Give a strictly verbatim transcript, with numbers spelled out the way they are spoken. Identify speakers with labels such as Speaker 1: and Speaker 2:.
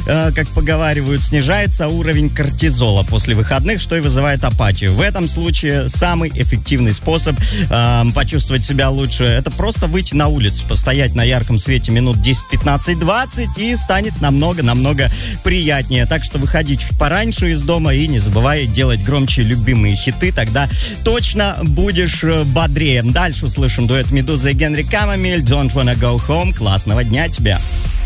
Speaker 1: э, как поговаривают, снижается уровень кортизола после выходных, что и вызывает апатию. В этом случае самый эффективный способ э, почувствовать себя лучше — это просто выйти на улицу, постоять на ярком свете минут десять, пятнадцать, двадцать, и станет намного-намного приятнее. Так что выходи чуть пораньше из дома и не забывай делать громче любимые хиты, тогда точно будешь бодрее. Дальше услышим дуэт Медузы и Генри Камамиль, Don't Wanna Go Home. Классного дня тебе!